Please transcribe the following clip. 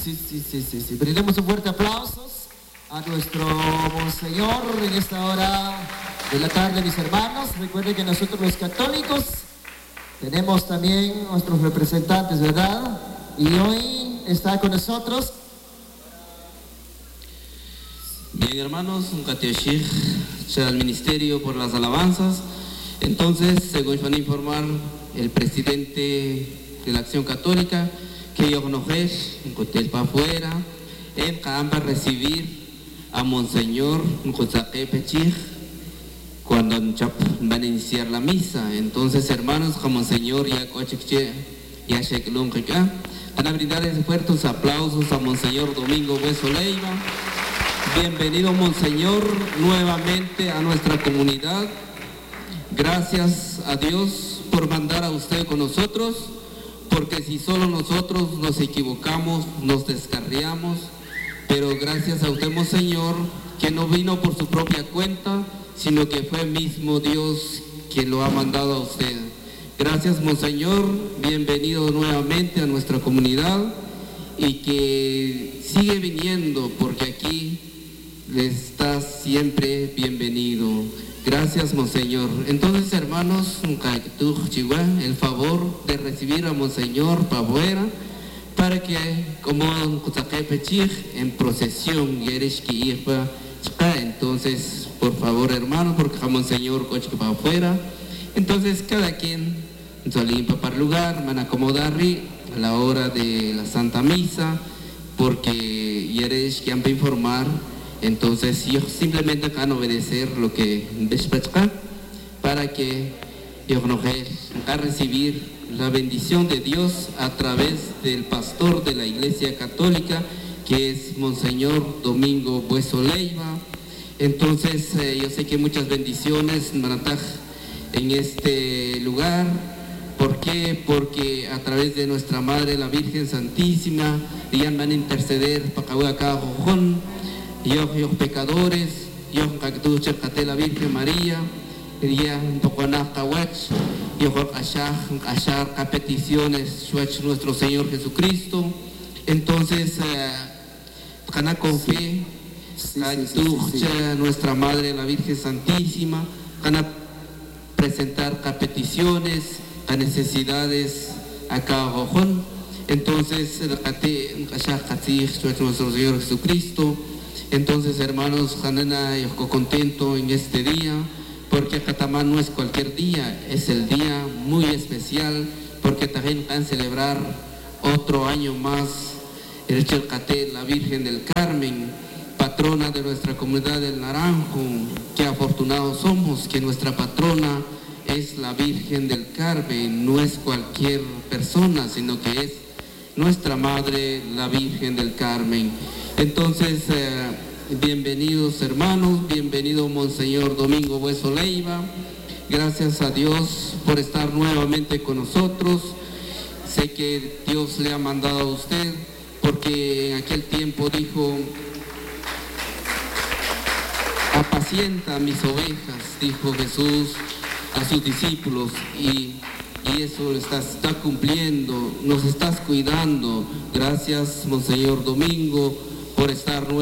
Sí. Brindemos un fuerte aplauso a nuestro monseñor en esta hora de la tarde, mis hermanos. Recuerden que nosotros los católicos tenemos también nuestros representantes, ¿verdad? Y hoy está con nosotros. Bien, hermanos, un catechig al ministerio por las alabanzas. Entonces, según van a informar el presidente de la Acción Católica, que yo no es un hotel para afuera, en Camba recibir a Monseñor Nkotsake Pechig cuando van a iniciar la misa. Entonces, hermanos, como Monseñor ya coche ya sheklun acá, van a brindar fuertes aplausos a Monseñor Domingo Hueso Leiva. Bienvenido, Monseñor, nuevamente a nuestra comunidad. Gracias a Dios por mandar a usted con nosotros, porque si solo nosotros nos equivocamos, nos descarriamos, pero gracias a usted, Monseñor, que no vino por su propia cuenta, sino que fue mismo Dios quien lo ha mandado a usted. Gracias, Monseñor, bienvenido nuevamente a nuestra comunidad y que sigue viniendo, porque aquí está siempre bienvenido. Gracias, Monseñor. Entonces, hermanos, el favor de recibir a Monseñor Pavuera para que, como en procesión, entonces, por favor, hermano, porque a Monseñor coche para afuera. Entonces, cada quien se limpia para el lugar, van a acomodar a la hora de la Santa Misa, porque yeresh que han para informar. Entonces yo simplemente acá obedecer lo que despachar para que yo no a recibir la bendición de Dios a través del pastor de la Iglesia Católica, que es Monseñor Domingo Hueso Leiva. Entonces yo sé que muchas bendiciones en este lugar. ¿Por qué? Porque a través de nuestra Madre la Virgen Santísima ya van a interceder para acá Jojón. Yo pecadores, yo cacate la Virgen María, ya toconá kawach, yo achar peticiones nuestro Señor Jesucristo. Entonces, cana con fe, nuestra Madre la Virgen Santísima, cana presentar peticiones, a necesidades acá ojón. Entonces, nuestro Señor Jesucristo. Entonces, hermanos, yo contento en este día, porque Catamán no es cualquier día, es el día muy especial, porque también van a celebrar otro año más el Chelcate, la Virgen del Carmen, patrona de nuestra comunidad del Naranjo. Qué afortunados somos que nuestra patrona es la Virgen del Carmen, no es cualquier persona, sino que es nuestra Madre, la Virgen del Carmen. Entonces, bienvenidos, hermanos, bienvenido, Monseñor Domingo Hueso Leiva. Gracias a Dios por estar nuevamente con nosotros. Sé que Dios le ha mandado a usted, porque en aquel tiempo dijo: apacienta mis ovejas, dijo Jesús a sus discípulos, y eso está cumpliendo, nos estás cuidando. Gracias, Monseñor Domingo, por estar